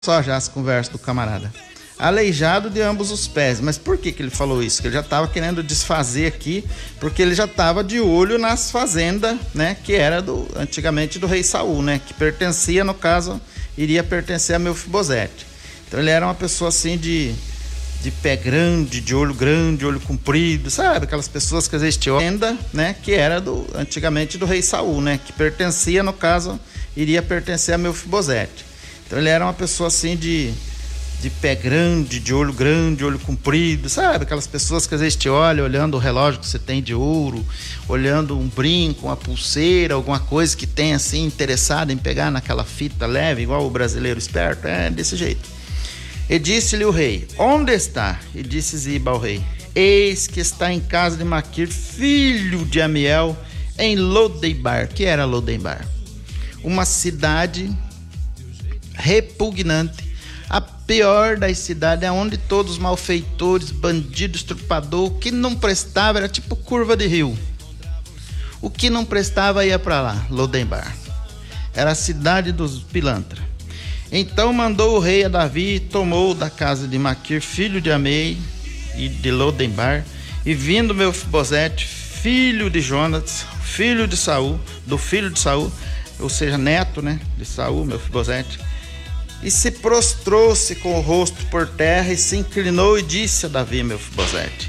Só já as conversas do camarada. Aleijado de ambos os pés. Mas por que ele falou isso? Que ele já estava querendo desfazer aqui, porque ele já estava de olho nas fazendas, né? Que era antigamente do rei Saul, né? Que pertencia, no caso, iria pertencer a Mefibosete. Então ele era uma pessoa assim de pé grande, de olho comprido, sabe? Aquelas pessoas que às vezes tinham fazenda, né? Que era antigamente do rei Saul, né? Que pertencia, no caso, iria pertencer a Mefibosete. Então ele era uma pessoa assim de pé grande, de olho comprido, sabe? Aquelas pessoas que às vezes te olham, olhando o relógio que você tem de ouro, olhando um brinco, uma pulseira, alguma coisa que tem assim, interessado em pegar naquela fita leve, igual o brasileiro esperto, é desse jeito. E disse-lhe o rei: onde está? E disse Ziba ao rei: eis que está em casa de Maquir, filho de Amiel, em Lo-debar. Que era Lo-debar? Uma cidade repugnante, a pior das cidades, onde todos os malfeitores, bandidos, estrupador, o que não prestava era tipo curva de rio. O que não prestava ia para lá, Lo-debar. Era a cidade dos pilantras. Então mandou o rei a Davi, tomou da casa de Maquir, filho de Amei e de Lo-debar, e vindo Mefibosete, filho de Jonatas, filho de Saul, do filho de Saul, ou seja, neto, né, de Saul, Mefibosete, e se prostrou-se com o rosto por terra e se inclinou e disse a Davi, Mefibosete.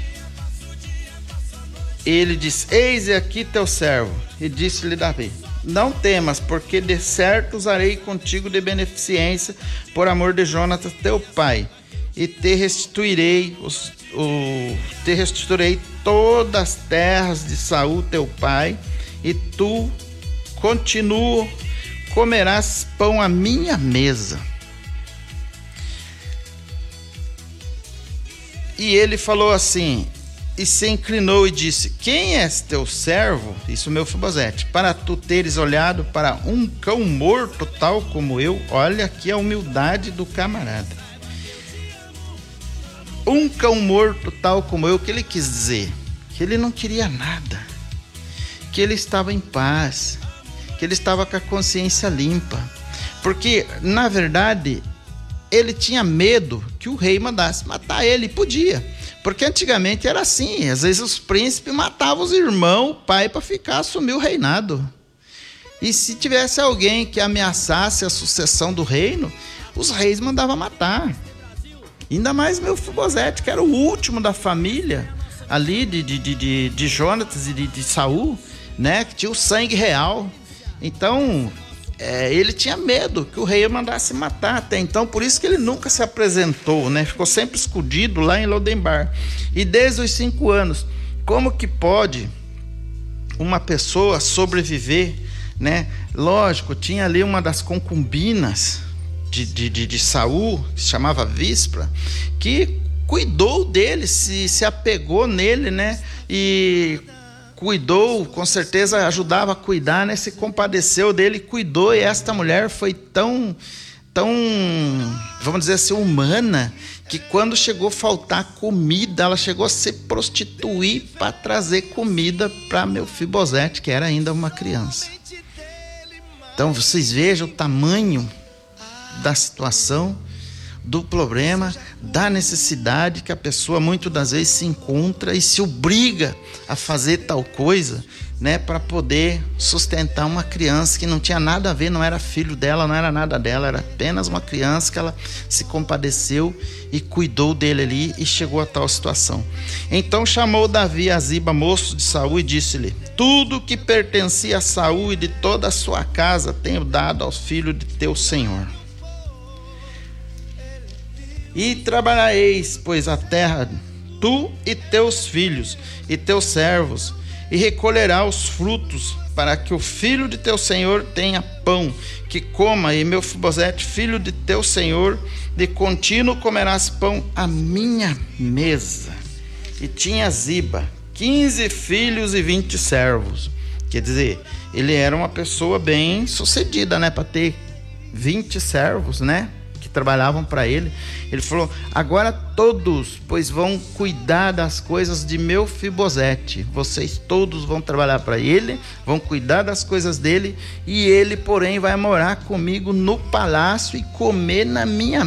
Ele disse: eis aqui teu servo. E disse-lhe Davi: não temas, porque de certo usarei contigo de beneficência por amor de Jonatas teu pai, e te restituirei todas as terras de Saul teu pai, e tu comerás pão à minha mesa. E ele falou assim, e se inclinou e disse: quem és teu servo? Isso, Mefibosete, para tu teres olhado para um cão morto tal como eu. Olha aqui a humildade do camarada. Um cão morto tal como eu. O que ele quis dizer? Que ele não queria nada, que ele estava em paz, que ele estava com a consciência limpa, porque na verdade ele tinha medo que o rei mandasse matar ele. Podia, porque antigamente era assim, às vezes os príncipes matavam os irmãos, o pai, para assumir o reinado. E se tivesse alguém que ameaçasse a sucessão do reino, os reis mandavam matar. Ainda mais Mefibosete, que era o último da família ali de Jonatas e de Saul, né, que tinha o sangue real. Então ele tinha medo que o rei mandasse matar. Até então, por isso que ele nunca se apresentou, né? Ficou sempre escondido lá em Lo-debar. E desde os 5 anos, como que pode uma pessoa sobreviver, né? Lógico, tinha ali uma das concubinas de Saul, que se chamava Víspra, que cuidou dele, se apegou nele, né? E cuidou, com certeza ajudava a cuidar, né? Se compadeceu dele, cuidou. E esta mulher foi tão, vamos dizer assim, humana, que quando chegou a faltar comida, ela chegou a se prostituir para trazer comida para Mefibosete, que era ainda uma criança. Então vocês vejam o tamanho da situação, do problema, da necessidade que a pessoa muitas das vezes se encontra e se obriga a fazer tal coisa, né, para poder sustentar uma criança que não tinha nada a ver, não era filho dela, não era nada dela, era apenas uma criança que ela se compadeceu e cuidou dele ali e chegou a tal situação. Então chamou Davi a Ziba, moço de Saul, e disse-lhe: tudo que pertencia a Saul e de toda a sua casa tenho dado aos filhos de teu senhor. E trabalhareis, pois, a terra, tu e teus filhos e teus servos, e recolherá os frutos, para que o filho de teu senhor tenha pão, que coma, e Mefibosete, filho de teu senhor, de contínuo comerás pão à minha mesa. E tinha Ziba 15 filhos e 20 servos. Quer dizer, ele era uma pessoa bem sucedida, né, para ter 20 servos, né, que trabalhavam para ele. Ele falou: agora todos, pois, vão cuidar das coisas de Mefibosete. Vocês todos vão trabalhar para ele, vão cuidar das coisas dele, e ele, porém, vai morar comigo no palácio e comer na minha